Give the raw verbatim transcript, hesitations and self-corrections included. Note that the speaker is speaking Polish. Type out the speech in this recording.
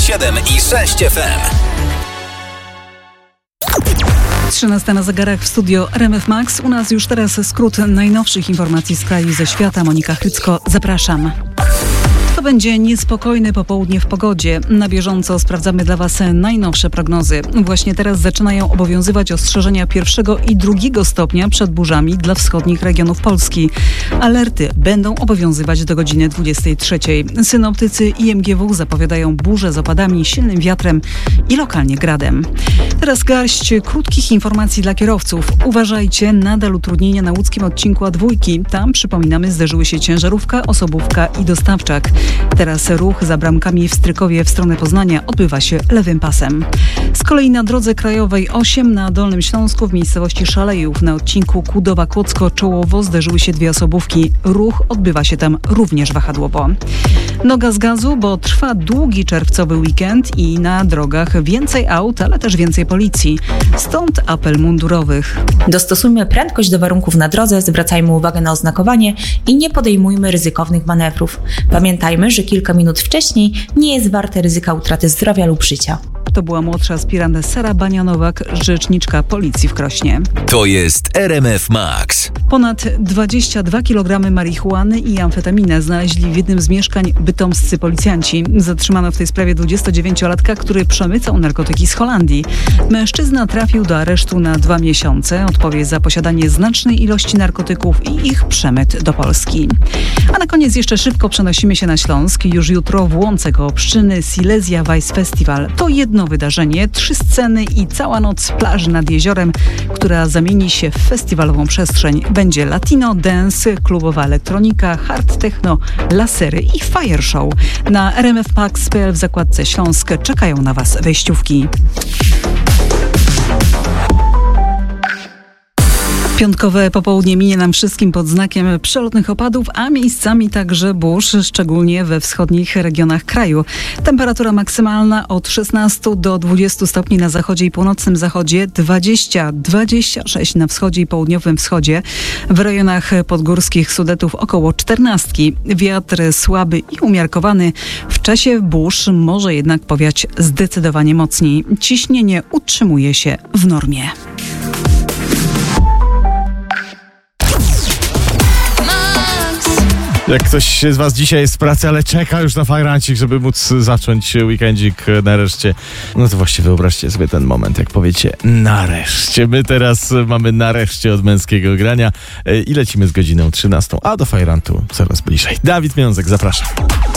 siedem i sześć F M. trzynasta na zegarach w studio R M F Max. U nas już teraz skrót najnowszych informacji z kraju i ze świata. Monika Chrycko, zapraszam. To będzie niespokojne popołudnie w pogodzie. Na bieżąco sprawdzamy dla Was najnowsze prognozy. Właśnie teraz zaczynają obowiązywać ostrzeżenia pierwszego i drugiego stopnia przed burzami dla wschodnich regionów Polski. Alerty będą obowiązywać do godziny dwudziestej trzeciej. Synoptycy I M G W zapowiadają burze z opadami, silnym wiatrem i lokalnie gradem. Teraz garść krótkich informacji dla kierowców. Uważajcie, nadal utrudnienia na łódzkim odcinku A dwa. Tam, przypominamy, zderzyły się ciężarówka, osobówka i dostawczak. Teraz ruch za bramkami w Strykowie w stronę Poznania odbywa się lewym pasem. Z kolei na drodze krajowej osiem na Dolnym Śląsku w miejscowości Szalejów na odcinku Kudowa-Kłodzko-Czołowo zderzyły się dwie osobówki. Ruch odbywa się tam również wahadłowo. Noga z gazu, bo trwa długi czerwcowy weekend i na drogach więcej aut, ale też więcej policji. Stąd apel mundurowych. Dostosujmy prędkość do warunków na drodze, zwracajmy uwagę na oznakowanie i nie podejmujmy ryzykownych manewrów. Pamiętajmy, że kilka minut wcześniej nie jest warte ryzyka utraty zdrowia lub życia. To była młodsza aspirant Sara Banianowak, rzeczniczka policji w Krośnie. To jest R M F Max. Ponad dwadzieścia dwa kilogramy marihuany i amfetaminę znaleźli w jednym z mieszkań bytomscy policjanci. Zatrzymano w tej sprawie dwudziestodziewięciolatka, który przemycał narkotyki z Holandii. Mężczyzna trafił do aresztu na dwa miesiące. Odpowie za posiadanie znacznej ilości narkotyków i ich przemyt do Polski. A na koniec jeszcze szybko przenosimy się na Śląsk. Już jutro w Łące koło Pszczyny Silesia Vice Festival. To jedno wydarzenie, trzy sceny i cała noc plaży nad jeziorem, która zamieni się w festiwalową przestrzeń. Będzie latino, dance, klubowa elektronika, hard techno, lasery i fire show. Na R M F Max kropka p l w zakładce Śląsk czekają na Was wejściówki. Piątkowe popołudnie minie nam wszystkim pod znakiem przelotnych opadów, a miejscami także burz, szczególnie we wschodnich regionach kraju. Temperatura maksymalna od szesnastu do dwudziestu stopni na zachodzie i północnym zachodzie, dwadzieścia do dwudziestu sześciu na wschodzie i południowym wschodzie. W rejonach podgórskich Sudetów około czternastki. Wiatr słaby i umiarkowany. W czasie burz może jednak powiać zdecydowanie mocniej. Ciśnienie utrzymuje się w normie. Jak ktoś z Was dzisiaj jest w pracy, ale czeka już na fajrancik, żeby móc zacząć weekendzik nareszcie, no to właśnie wyobraźcie sobie ten moment, jak powiecie nareszcie. My teraz mamy nareszcie od męskiego grania i lecimy z godziną trzynastą, a do fajrantu coraz bliżej. Dawid Miązek, zapraszam.